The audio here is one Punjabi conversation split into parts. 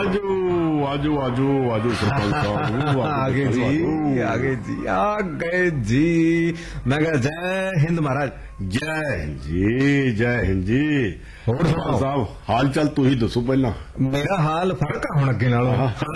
आजो आजो आजो सरपंच साहब आगे जी आगे जी आ गए जी। मैं कहा जय हिंद महाराज। जय हिंद जी ਹੋਰ ਸੁਣਾਓ साहब हाल चाल तू ही दसो पहला। मेरा हाल फर्क है हुण अगे नालों।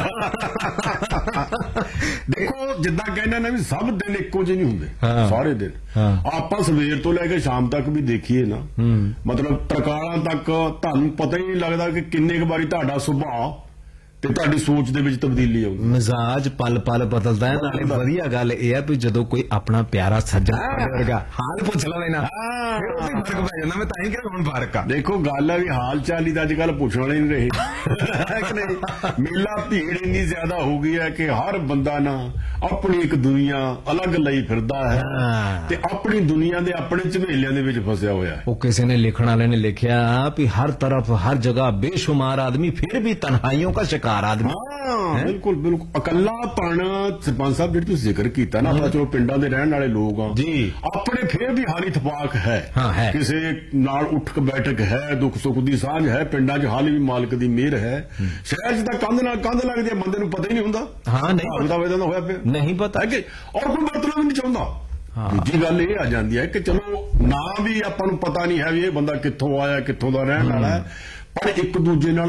देखो जिद्दां कहना ना भी सब दिन इक्को ਜਿਹੇ नहीं ਹੁੰਦੇ ਸਾਰੇ ਦਿਨ। ਆਪਾਂ ਸਵੇਰ ਤੋਂ ਲੈ ਕੇ ਸ਼ਾਮ ਤੱਕ ਵੀ ਦੇਖੀਏ ਨਾ ਮਤਲਬ ਤਰਕਾਲਾਂ ਤੱਕ ਤੁਹਾਨੂੰ ਪਤਾ ਹੀ ਨਹੀਂ ਲੱਗਦਾ ਕਿ ਕਿੰਨੇ ਕੁ ਵਾਰੀ ਤੁਹਾਡਾ ਸੁਭਾਅ ਤੇ ਤੁਹਾਡੀ ਸੋਚ ਦੇ ਵਿੱਚ ਤਬਦੀਲੀ ਆਉਂਦੀ। ਮਿਜ਼ਾਜ ਪਲ ਪਲ ਬਦਲਦਾ ਹੈ। ਨਾਲੇ ਵਧੀਆ ਗੱਲ ਇਹ ਹੈ ਵੀ ਜਦੋਂ ਕੋਈ ਆਪਣਾ ਪਿਆਰਾ ਸੱਜਣ ਵਰਗਾ ਹਾਲ ਪੁੱਛ ਲਵੇ ਨਾ ਫਿਰ ਉਹਦੇ ਫਰਕ ਪੈ ਜਾਂਦਾ। ਮੈਂ ਤਾਂ ਹੀ ਕਿਹਾ ਹੁਣ ਫਰਕ ਆ। ਦੇਖੋ ਗੱਲ ਹੈ ਵੀ ਹਾਲ ਚਾਲ ਹੀ ਤਾਂ ਅੱਜ ਕੱਲ ਪੁੱਛਣ ਵਾਲੇ ਨਹੀਂ ਰਹੇ ਕਿ ਨਹੀਂ। ਮੇਲਾ ਭੀੜ ਇੰਨੀ ਜ਼ਿਆਦਾ ਹੋ ਗਈ ਹੈ ਕਿ ਹਰ ਬੰਦਾ ਨਾ ਆਪਣੀ ਇੱਕ ਦੁਨੀਆ ਅਲੱਗ ਲਈ ਫਿਰਦਾ ਹੈ ਤੇ ਆਪਣੀ ਦੁਨੀਆ ਦੇ ਆਪਣੇ ਝਮੇਲਿਆਂ ਦੇ ਵਿੱਚ ਫਸਿਆ ਹੋਇਆ ਹੈ। ਉਹ ਕਿਸੇ ਨੇ ਲਿਖਣ ਵਾਲੇ ਨੇ ਲਿਖਿਆ ਵੀ ਹਰ ਤਰਫ हर जगह बेशुमार आदमी फिर भी तन्हाइयों का शिकार आदमी। ਬਿਲਕੁਲ ਬਿਲਕੁਲ ਇਕੱਲਾਪਣ ਸਰਪੰਚ ਸਾਹਿਬ ਜਿਹੜੀ ਤੁਸੀਂ ਜ਼ਿਕਰ ਕੀਤਾ ਨਾ ਆਪਾਂ ਚਲੋ ਪਿੰਡਾਂ ਦੇ ਰਹਿਣ ਵਾਲੇ ਲੋਕ ਆ ਜੀ ਆਪਣੇ ਫੇਰ ਵੀ ਹਾਲ ਇਤਫਾਕ ਹੈ ਹੈ ਕਿਸੇ ਨਾਲ ਉੱਠਕ ਬੈਠਕ ਹੈ ਦੁੱਖ ਸੁੱਖ ਦੀ ਸਾਂਝ ਹੈ ਪਿੰਡਾਂ 'ਚ ਹਾਲ ਵੀ ਮਾਲਕ ਦੀ ਮਿਹਰ ਹੈ। ਸ਼ਹਿਰ 'ਚ ਤਾਂ ਕੰਧ ਨਾਲ ਕੰਧ ਲੱਗਦੀ ਹੈ ਬੰਦੇ ਨੂੰ ਪਤਾ ਹੀ ਨਹੀਂ ਹੁੰਦਾ। ਹਾਂ ਨਹੀਂ ਪਤਾ ਵੇਦਾਂ ਦਾ ਹੋਇਆ ਪਿਆ ਨਹੀਂ ਪਤਾ ਕਿ ਔਰ ਕੋਈ ਵਰਤਣਾ ਵੀ ਨਹੀਂ ਚਾਹੁੰਦਾ। ਦੂਜੀ ਗੱਲ ਇਹ ਆ ਜਾਂਦੀ ਹੈ ਕਿ ਚਲੋ ਨਾ ਵੀ ਆਪਾਂ ਨੂੰ ਪਤਾ ਨਹੀਂ ਹੈ ਵੀ ਇਹ ਬੰਦਾ ਕਿੱਥੋਂ ਆਇਆ ਕਿੱਥੋਂ ਦਾ ਰਹਿਣ ਵਾਲਾ ਹੈ ਪਰ ਇੱਕ ਦੂਜੇ ਨਾਲ